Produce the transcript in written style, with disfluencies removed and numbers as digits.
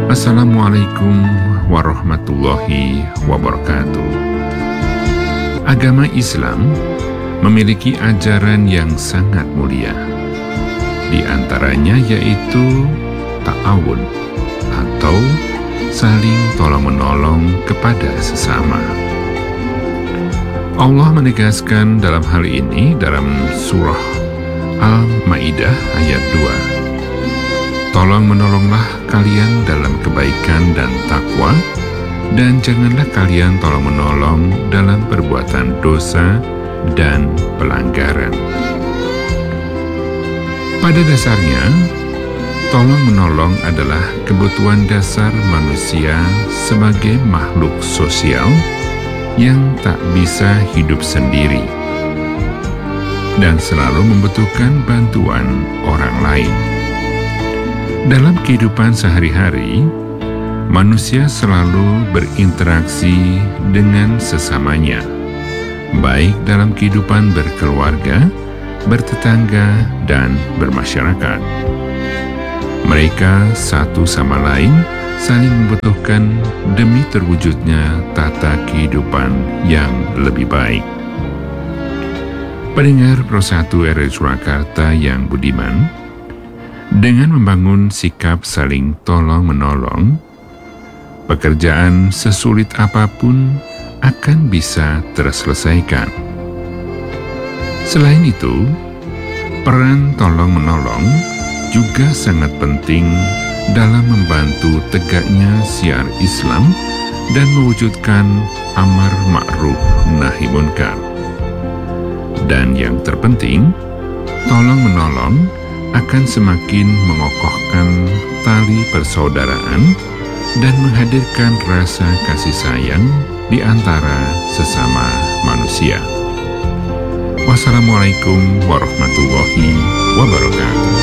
Assalamualaikum warahmatullahi wabarakatuh. Agama Islam memiliki ajaran yang sangat mulia. Di antaranya yaitu ta'awun atau saling tolong-menolong kepada sesama. Allah menegaskan dalam hal ini dalam surah Al-Maidah ayat 2. Tolong-menolonglah kalian dalam kebaikan dan takwa, dan janganlah kalian tolong-menolong dalam perbuatan dosa dan pelanggaran. Pada dasarnya, tolong-menolong adalah kebutuhan dasar manusia sebagai makhluk sosial yang tak bisa hidup sendiri dan selalu membutuhkan bantuan orang lain. Dalam kehidupan sehari-hari, manusia selalu berinteraksi dengan sesamanya, baik dalam kehidupan berkeluarga, bertetangga, dan bermasyarakat. Mereka satu sama lain saling membutuhkan demi terwujudnya tata kehidupan yang lebih baik. Pendengar Pro 1 RRI Surakarta yang budiman, dengan membangun sikap saling tolong-menolong, pekerjaan sesulit apapun akan bisa terselesaikan. Selain itu, peran tolong-menolong juga sangat penting dalam membantu tegaknya syiar Islam dan mewujudkan amar ma'ruf nahi munkar. Dan yang terpenting, tolong-menolong akan semakin mengokohkan tali persaudaraan dan menghadirkan rasa kasih sayang di antara sesama manusia. Wassalamualaikum warahmatullahi wabarakatuh.